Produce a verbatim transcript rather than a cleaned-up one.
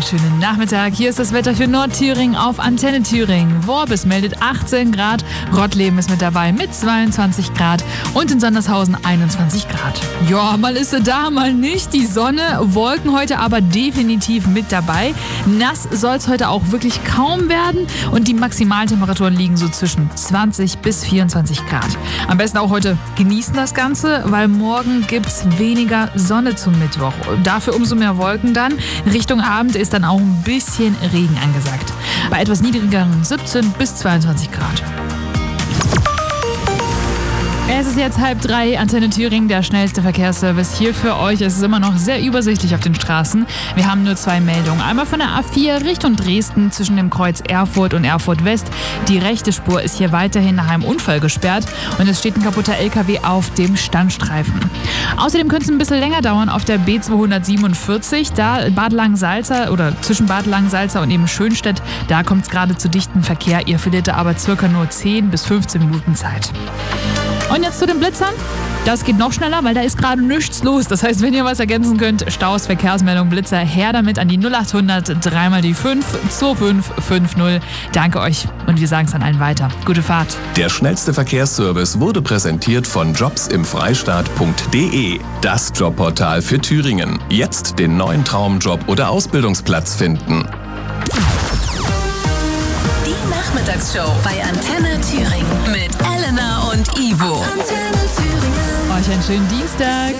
wunderschönen schönen Nachmittag. Hier ist das Wetter für Nordthüringen auf Antenne Thüringen. Worbis meldet achtzehn Grad, Rottleben ist mit dabei mit zweiundzwanzig Grad und in Sondershausen einundzwanzig Grad. Ja, mal ist sie da, mal nicht. Die Sonne, Wolken heute aber definitiv mit dabei. Nass soll es heute auch wirklich kaum werden und die Maximaltemperaturen liegen so zwischen zwanzig bis vierundzwanzig Grad. Am besten auch heute genießen das Ganze, weil morgen gibt es weniger Sonne zum Mittwoch. Dafür umso mehr Wolken dann. Richtung Abend ist dann auch ein bisschen Regen angesagt. Bei etwas niedrigeren siebzehn bis zweiundzwanzig Grad. Es ist jetzt halb drei, Antenne Thüringen, der schnellste Verkehrsservice hier für euch. Es ist immer noch sehr übersichtlich auf den Straßen. Wir haben nur zwei Meldungen. Einmal von der A vier Richtung Dresden zwischen dem Kreuz Erfurt und Erfurt West. Die rechte Spur ist hier weiterhin nach einem Unfall gesperrt und es steht ein kaputter L K W auf dem Standstreifen. Außerdem könnte es ein bisschen länger dauern auf der B zweihundertsiebenundvierzig. Da Bad Langensalza oder zwischen Bad Langensalza und eben Schönstedt, da kommt es gerade zu dichtem Verkehr. Ihr verliert aber circa nur zehn bis fünfzehn Minuten Zeit. Und jetzt zu den Blitzern. Das geht noch schneller, weil da ist gerade nichts los. Das heißt, wenn ihr was ergänzen könnt, Staus, Verkehrsmeldung, Blitzer, her damit an die null acht hundert drei mal die fünf zwei fünf fünf null. Danke euch und wir sagen es an allen weiter. Gute Fahrt. Der schnellste Verkehrsservice wurde präsentiert von jobs im freistaat punkt de. Das Jobportal für Thüringen. Jetzt den neuen Traumjob oder Ausbildungsplatz finden. Die Nachmittagsshow bei Antenne Thüringen mit Elena und Ivo. Euch einen schönen Dienstag.